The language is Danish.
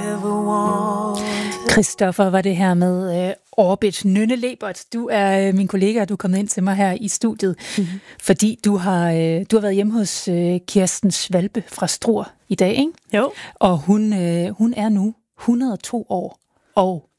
Christoffer var det her med Orbit. Nynne Lebert, du er min kollega, og du er kommet ind til mig her i studiet, fordi du har været hjemme hos Kirsten Svalbe fra Struer i dag, ikke? Jo. Og hun er nu 102 år og